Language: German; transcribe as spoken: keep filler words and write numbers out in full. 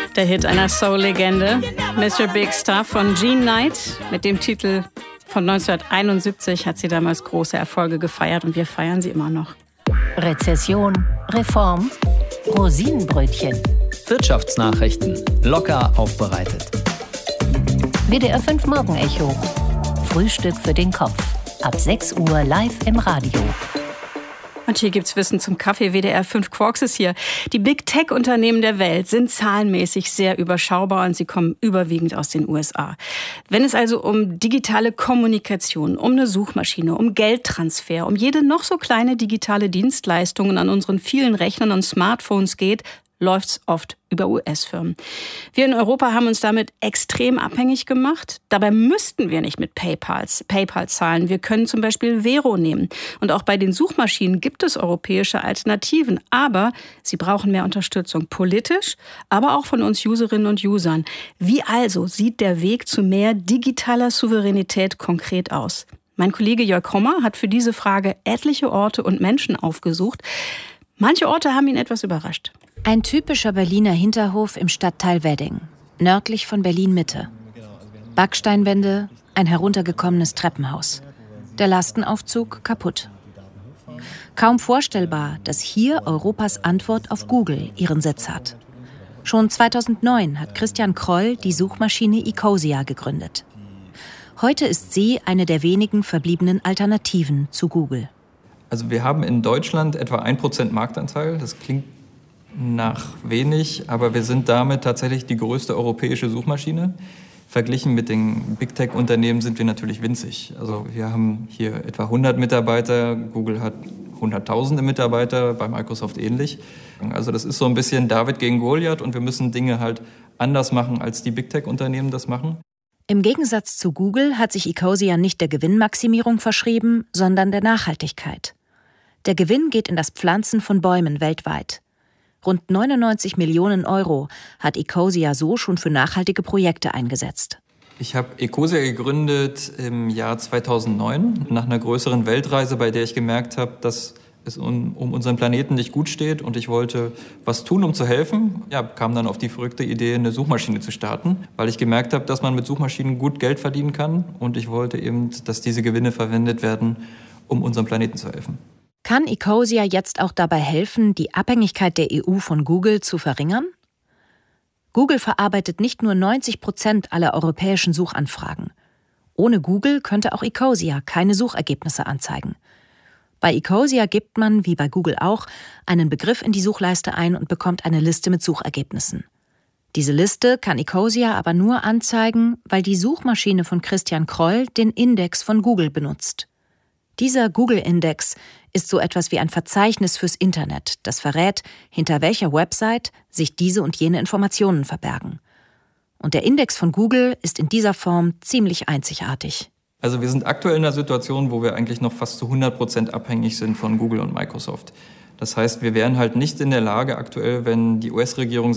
Der Hit einer Soul-Legende, Mister Big Stuff von Jean Knight. Mit dem Titel von neunzehnhunderteinundsiebzig hat sie damals große Erfolge gefeiert und wir feiern sie immer noch. Rezession, Reform, Rosinenbrötchen. Wirtschaftsnachrichten, locker aufbereitet. W D R fünf Morgenecho. Frühstück für den Kopf. Ab sechs Uhr live im Radio. Und hier gibt's Wissen zum Kaffee. W D R fünf Quarks ist hier. Die Big Tech-Unternehmen der Welt sind zahlenmäßig sehr überschaubar und sie kommen überwiegend aus den U S A. Wenn es also um digitale Kommunikation, um eine Suchmaschine, um Geldtransfer, um jede noch so kleine digitale Dienstleistung an unseren vielen Rechnern und Smartphones geht, läuft's oft über U S-Firmen. Wir in Europa haben uns damit extrem abhängig gemacht. Dabei müssten wir nicht mit PayPals, PayPal zahlen. Wir können zum Beispiel Vero nehmen. Und auch bei den Suchmaschinen gibt es europäische Alternativen. Aber sie brauchen mehr Unterstützung, politisch, aber auch von uns Userinnen und Usern. Wie also sieht der Weg zu mehr digitaler Souveränität konkret aus? Mein Kollege Jörg Hommer hat für diese Frage etliche Orte und Menschen aufgesucht. Manche Orte haben ihn etwas überrascht. Ein typischer Berliner Hinterhof im Stadtteil Wedding, nördlich von Berlin-Mitte. Backsteinwände, ein heruntergekommenes Treppenhaus. Der Lastenaufzug kaputt. Kaum vorstellbar, dass hier Europas Antwort auf Google ihren Sitz hat. Schon zweitausendneun hat Christian Kroll die Suchmaschine Ecosia gegründet. Heute ist sie eine der wenigen verbliebenen Alternativen zu Google. Also wir haben in Deutschland etwa ein Prozent Marktanteil. Das klingt nach wenig, aber wir sind damit tatsächlich die größte europäische Suchmaschine. Verglichen mit den Big Tech-Unternehmen sind wir natürlich winzig. Also wir haben hier etwa hundert Mitarbeiter, Google hat hunderttausende Mitarbeiter, bei Microsoft ähnlich. Also das ist so ein bisschen David gegen Goliath und wir müssen Dinge halt anders machen, als die Big Tech-Unternehmen das machen. Im Gegensatz zu Google hat sich Ecosia nicht der Gewinnmaximierung verschrieben, sondern der Nachhaltigkeit. Der Gewinn geht in das Pflanzen von Bäumen weltweit. Rund neunundneunzig Millionen Euro hat Ecosia so schon für nachhaltige Projekte eingesetzt. Ich habe Ecosia gegründet im Jahr zweitausendneun, nach einer größeren Weltreise, bei der ich gemerkt habe, dass es um, um unseren Planeten nicht gut steht und ich wollte was tun, um zu helfen. Ja, kam dann auf die verrückte Idee, eine Suchmaschine zu starten, weil ich gemerkt habe, dass man mit Suchmaschinen gut Geld verdienen kann und ich wollte eben, dass diese Gewinne verwendet werden, um unserem Planeten zu helfen. Kann Ecosia jetzt auch dabei helfen, die Abhängigkeit der E U von Google zu verringern? Google verarbeitet nicht nur neunzig Prozent aller europäischen Suchanfragen. Ohne Google könnte auch Ecosia keine Suchergebnisse anzeigen. Bei Ecosia gibt man, wie bei Google auch, einen Begriff in die Suchleiste ein und bekommt eine Liste mit Suchergebnissen. Diese Liste kann Ecosia aber nur anzeigen, weil die Suchmaschine von Christian Kroll den Index von Google benutzt. Dieser Google-Index ist so etwas wie ein Verzeichnis fürs Internet, das verrät, hinter welcher Website sich diese und jene Informationen verbergen. Und der Index von Google ist in dieser Form ziemlich einzigartig. Also wir sind aktuell in einer Situation, wo wir eigentlich noch fast zu hundert Prozent abhängig sind von Google und Microsoft. Das heißt, wir wären halt nicht in der Lage aktuell, wenn die U S-Regierung